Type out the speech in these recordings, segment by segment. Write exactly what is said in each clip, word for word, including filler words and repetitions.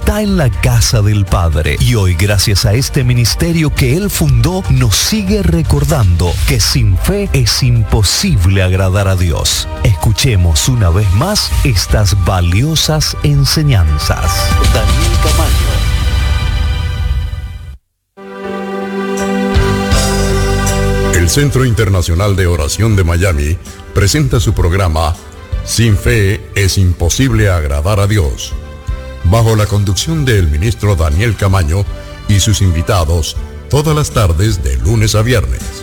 está en la casa del Padre. Y hoy, gracias a este ministerio que Él fundó, nos sigue recordando que sin fe es imposible agradar a Dios. Escuchemos una vez más estas valiosas enseñanzas. Daniel Camaño. El Centro Internacional de Oración de Miami presenta su programa Sin Fe es Imposible Agradar a Dios, bajo la conducción del ministro Daniel Camaño y sus invitados, todas las tardes de lunes a viernes.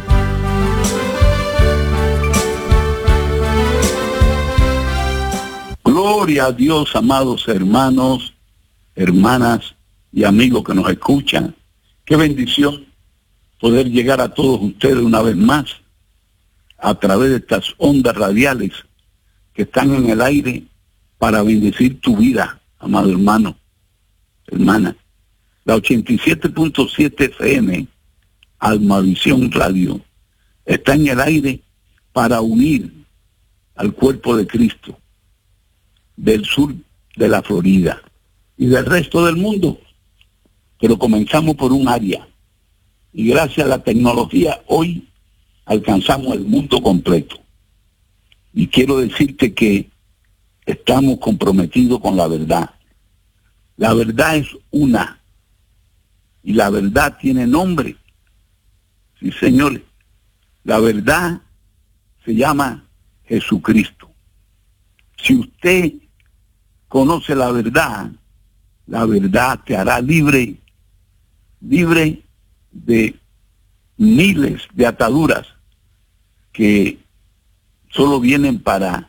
Gloria a Dios, amados hermanos, hermanas y amigos que nos escuchan. Qué bendición poder llegar a todos ustedes una vez más a través de estas ondas radiales que están en el aire para bendecir tu vida, amado hermano, hermana. La ochenta y siete punto siete F M, Almavisión Radio, está en el aire para unir al cuerpo de Cristo del sur de la Florida y del resto del mundo. Pero comenzamos por un área. Y gracias a la tecnología hoy alcanzamos el mundo completo. Y quiero decirte que estamos comprometidos con la verdad. La verdad es una. Y la verdad tiene nombre. Sí, señores. La verdad se llama Jesucristo. Si usted conoce la verdad, la verdad te hará libre, libre de miles de ataduras que solo vienen para,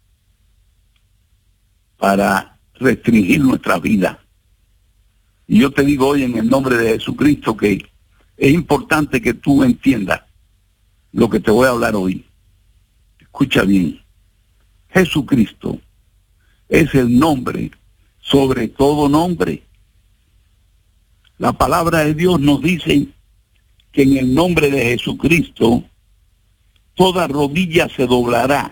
para restringir nuestra vida. Y yo te digo hoy en el nombre de Jesucristo que es importante que tú entiendas lo que te voy a hablar hoy. Escucha bien. Jesucristo es el nombre sobre todo nombre. La palabra de Dios nos dice que en el nombre de Jesucristo toda rodilla se doblará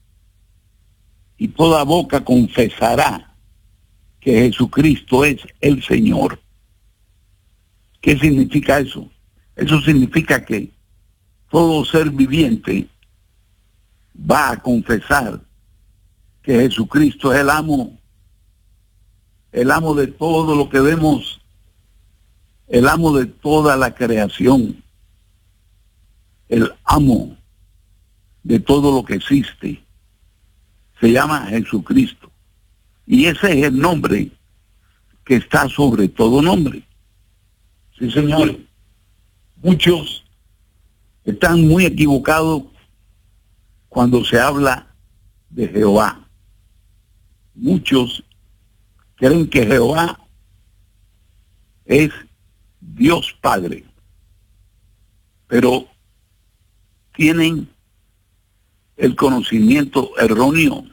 y toda boca confesará que Jesucristo es el Señor. ¿Qué significa eso? Eso significa que todo ser viviente va a confesar que Jesucristo es el amo, el amo de todo lo que vemos, el amo de toda la creación, el amo de todo lo que existe. Se llama Jesucristo. Y ese es el nombre que está sobre todo nombre. Sí, señores. Muchos están muy equivocados cuando se habla de Jehová. Muchos creen que Jehová es Dios Padre, pero tienen el conocimiento erróneo.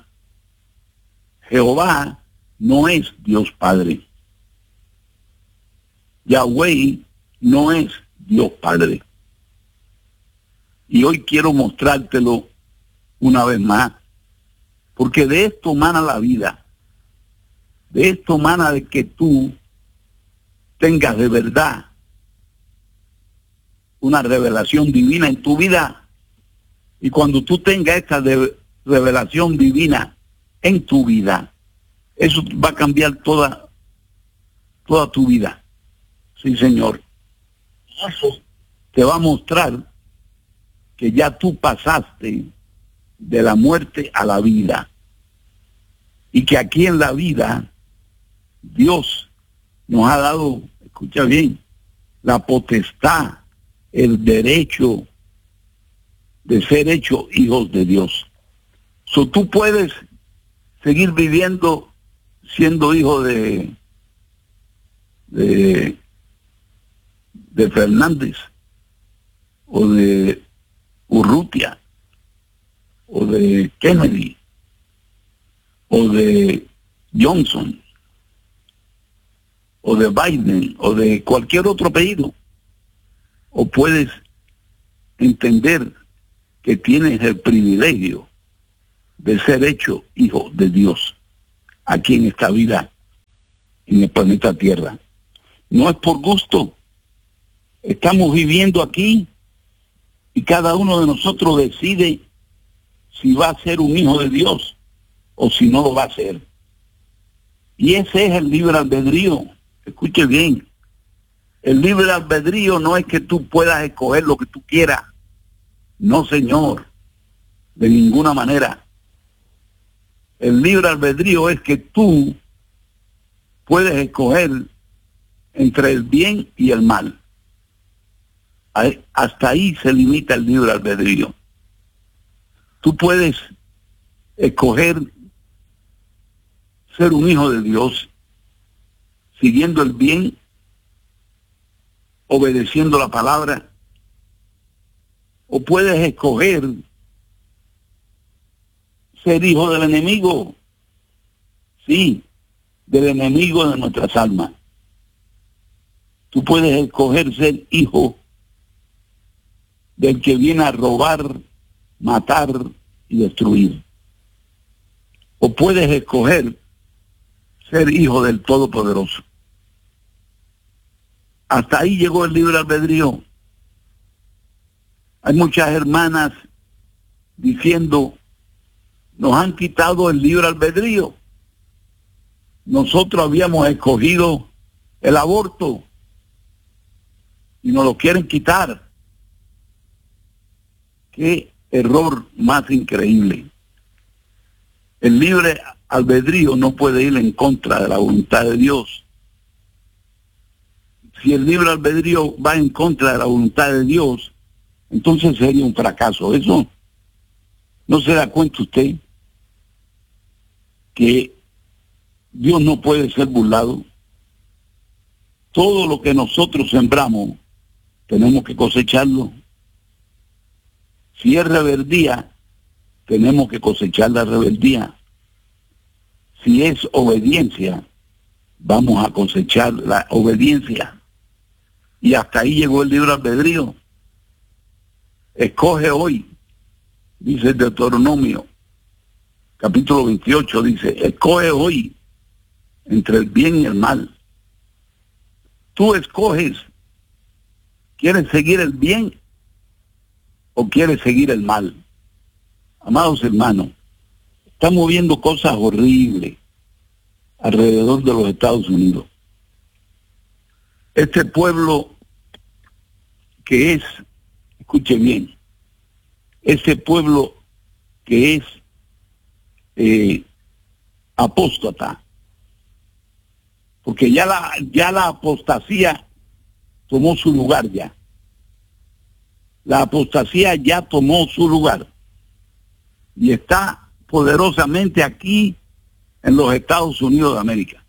Jehová no es Dios Padre. Yahweh no es Dios Padre. Y hoy quiero mostrártelo una vez más, porque de esto mana la vida. De esto mana de que tú tengas de verdad una revelación divina en tu vida. Y cuando tú tengas esta de revelación divina en tu vida, eso va a cambiar toda, toda tu vida. Sí, Señor. Eso te va a mostrar que ya tú pasaste de la muerte a la vida. Y que aquí en la vida Dios nos ha dado, escucha bien, la potestad, el derecho de ser hechos hijos de Dios. So, tú puedes seguir viviendo siendo hijo de de, de Fernández o de Urrutia o de Kennedy o de Johnson o de Biden o de cualquier otro apellido, o puedes entender que tienes el privilegio de ser hecho hijo de Dios aquí en esta vida en el planeta Tierra. No es por gusto. Estamos viviendo aquí y cada uno de nosotros decide si va a ser un hijo de Dios o si no lo va a ser. Y ese es el libre albedrío. Escuche bien. El libre albedrío no es que tú puedas escoger lo que tú quieras. No, señor. De ninguna manera. El libre albedrío es que tú puedes escoger entre el bien y el mal. Hasta ahí se limita el libre albedrío. Tú puedes escoger ser un hijo de Dios, siguiendo el bien, obedeciendo la palabra, o puedes escoger ser hijo del enemigo, sí, del enemigo de nuestras almas. Tú puedes escoger ser hijo del que viene a robar, matar y destruir. O puedes escoger ser hijo del Todopoderoso. Hasta ahí llegó el libre albedrío. Hay muchas hermanas diciendo, nos han quitado el libre albedrío. Nosotros habíamos escogido el aborto y nos lo quieren quitar. Qué error más increíble. El libre albedrío no puede ir en contra de la voluntad de Dios. Si el libre albedrío va en contra de la voluntad de Dios, entonces sería un fracaso. Eso no se da cuenta usted que Dios no puede ser burlado. Todo lo que nosotros sembramos tenemos que cosecharlo. Si es rebeldía, tenemos que cosechar la rebeldía. Si es obediencia, vamos a cosechar la obediencia. Y hasta ahí llegó el libre albedrío. Escoge hoy, dice el Deuteronomio, capítulo veintiocho, dice, escoge hoy entre el bien y el mal. Tú escoges, ¿quieres seguir el bien o quieres seguir el mal? Amados hermanos, estamos viendo cosas horribles alrededor de los Estados Unidos. Este pueblo que es, escuche bien, ese pueblo que es eh, apóstata, porque ya la, ya la apostasía tomó su lugar ya. La apostasía ya tomó su lugar y está poderosamente aquí en los Estados Unidos de América.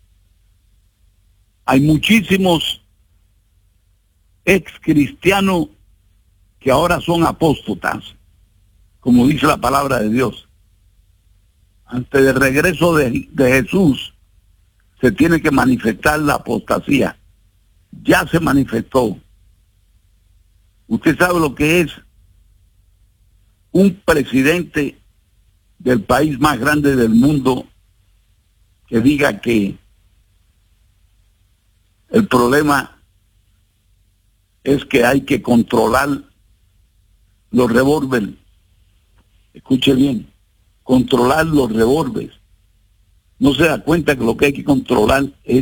Hay muchísimos ex cristianos que ahora son apóstatas, como dice la palabra de Dios. Antes del regreso de, de Jesús se tiene que manifestar la apostasía. Ya se manifestó. Usted sabe lo que es un presidente del país más grande del mundo que diga que el problema es que hay que controlar los revólveres. Escuche bien, controlar los revólveres. No se da cuenta que lo que hay que controlar es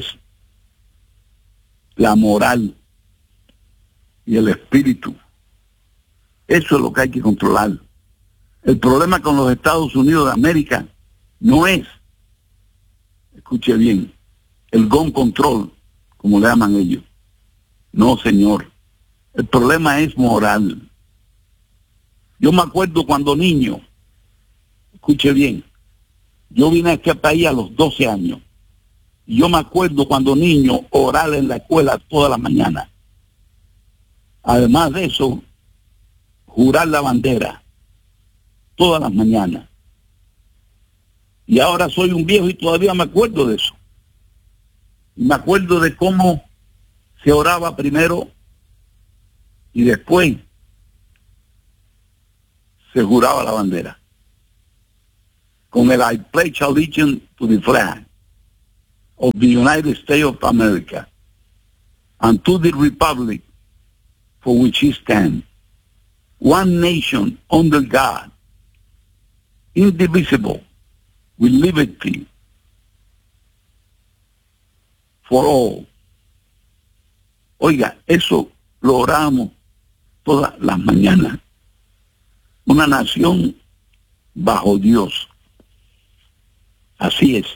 la moral y el espíritu. Eso es lo que hay que controlar. El problema con los Estados Unidos de América no es, escuche bien, el gun control, como le llaman ellos. No, señor. El problema es moral. Yo me acuerdo cuando niño, escuche bien, yo vine a este país a los doce años. Y yo me acuerdo cuando niño orar en la escuela toda la mañana. Además de eso, jurar la bandera todas las mañanas. Y ahora soy un viejo y todavía me acuerdo de eso. Y me acuerdo de cómo se oraba primero y después se juraba la bandera. Con el I pledge allegiance to the flag of the United States of America, and to the republic for which it stands, one nation under God, indivisible, with liberty for all. Oiga, eso lo oramos todas las mañanas. Una nación bajo Dios. Así es.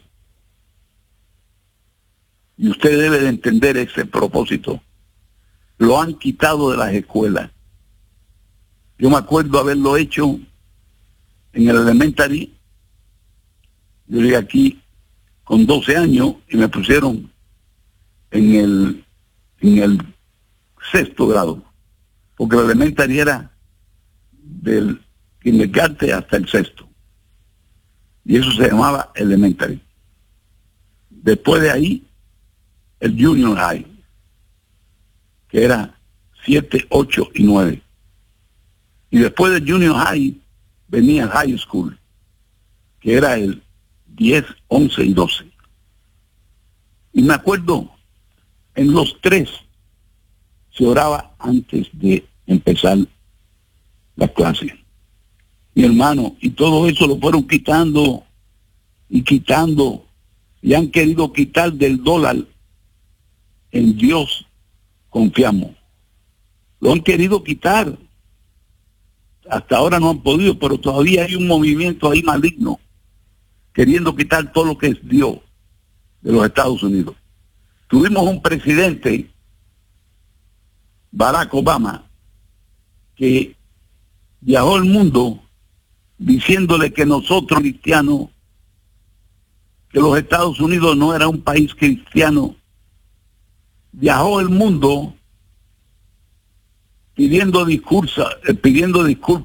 Y usted debe de entender ese propósito. Lo han quitado de las escuelas. Yo me acuerdo haberlo hecho en el elementary. Yo llegué aquí con doce años y me pusieron en el, en el sexto grado. Porque el elementary era del kindergarten hasta el sexto. Y eso se llamaba elementary. Después de ahí, el junior high, que era siete, ocho y nueve. Y después del junior high venía el high school, que era el diez, once y doce. Y me acuerdo, en los tres se oraba antes de empezar la clase. Mi hermano, y todo eso lo fueron quitando y quitando, y han querido quitar del dólar. En Dios confiamos. Lo han querido quitar. Hasta ahora no han podido, pero todavía hay un movimiento ahí maligno queriendo quitar todo lo que es Dios de los Estados Unidos. Tuvimos un presidente, Barack Obama, que viajó al mundo diciéndole que nosotros cristianos, que los Estados Unidos no era un país cristiano. Viajó el mundo pidiendo discursos, eh, pidiendo disculpas